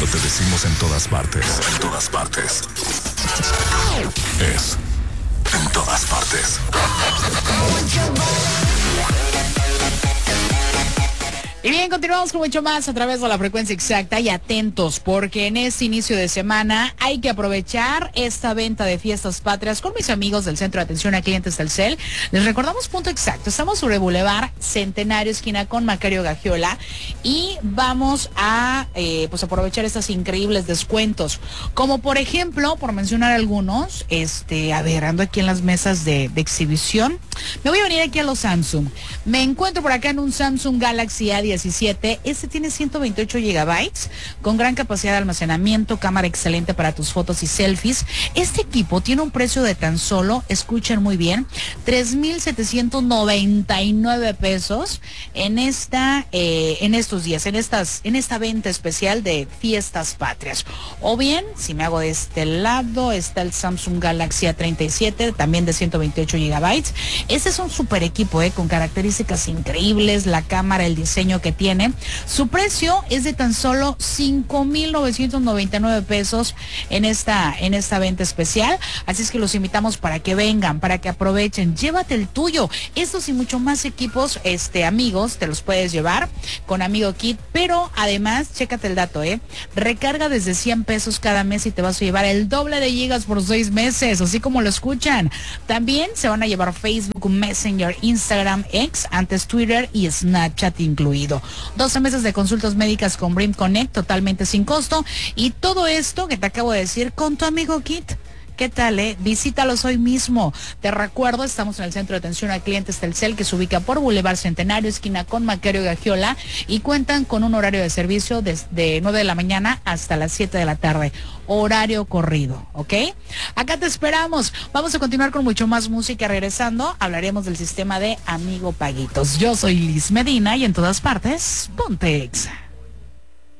te decimos en todas partes. En todas partes. Es en todas partes. Y bien, continuamos con mucho más a través de la frecuencia exacta y atentos porque en este inicio de semana hay que aprovechar esta venta de fiestas patrias con mis amigos del Centro de Atención a Clientes Telcel. Les recordamos punto exacto, estamos sobre Boulevard Centenario, esquina con Macario Gagiola, y vamos a pues aprovechar estos increíbles descuentos, como por ejemplo, por mencionar algunos, a ver, ando aquí en las mesas de exhibición, me voy a venir aquí a los Samsung, me encuentro por acá en un Samsung Galaxy A17. Este tiene 128 gigabytes con gran capacidad de almacenamiento, cámara excelente para tus fotos y selfies. Este equipo tiene un precio de tan solo, escuchen muy bien, 3,799 pesos en estos días, en esta venta especial de fiestas patrias. O bien, si me hago de este lado, está el Samsung Galaxy A37, también de 128 gigabytes. Este es un super equipo, con características increíbles, la cámara, el diseño que tiene. Su precio es de tan solo 5,999 pesos en esta venta especial. Así es que los invitamos para que vengan, para que aprovechen. Llévate el tuyo. Estos y mucho más equipos, amigos, te los puedes llevar con Amigo Kit, pero además, chécate el dato, recarga desde 100 pesos cada mes y te vas a llevar el doble de gigas por 6 meses, así como lo escuchan. También se van a llevar Facebook, Messenger, Instagram, X, antes Twitter y Snapchat incluido. 12 meses de consultas médicas con Brim Connect totalmente sin costo, y todo esto que te acabo de decir con tu Amigo Kit. ¿Qué tal, Visítalos hoy mismo. Te recuerdo, estamos en el Centro de Atención a Clientes Telcel, que se ubica por Boulevard Centenario, esquina con Macario Gagiola, y cuentan con un horario de servicio desde 9 de la mañana hasta las 7 de la tarde. Horario corrido, ¿ok? Acá te esperamos. Vamos a continuar con mucho más música. Regresando, hablaremos del sistema de Amigo Paguitos. Yo soy Liz Medina y en todas partes, ponte Exa.